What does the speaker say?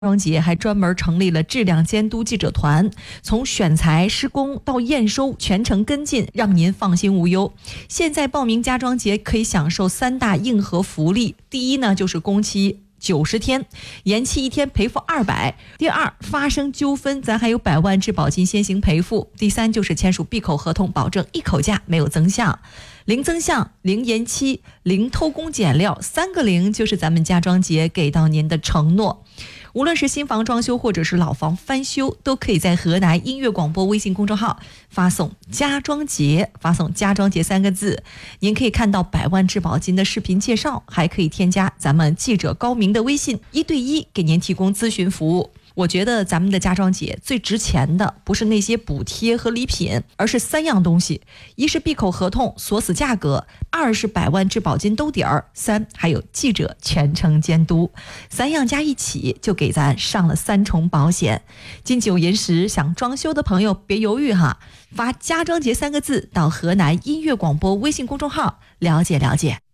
装节还专门成立了质量监督记者团，从选材、施工到验收全程跟进，让您放心无忧。现在报名家装节可以享受3大硬核福利，第一呢就是工期90天，延期1天赔付200。第二，发生纠纷咱还有100万质保金先行赔付。第三就是签署闭口合同，保证一口价没有增项，零增项、零延期、零偷工减料，3个零就是咱们家装节给到您的承诺。无论是新房装修或者是老房翻修，都可以在河南音乐广播微信公众号发送家装节，发送家装节3个字，您可以看到100万质保金的视频介绍，还可以添加咱们记者高明的微信，1对1给您提供咨询服务。我觉得咱们的家装节最值钱的不是那些补贴和礼品，而是3样东西：一是闭口合同锁死价格，2是100万质保金兜底儿，3还有记者全程监督。3样加一起就给咱上了3重保险。金九银十想装修的朋友别犹豫哈，发家装节3个字到河南音乐广播微信公众号了解了解。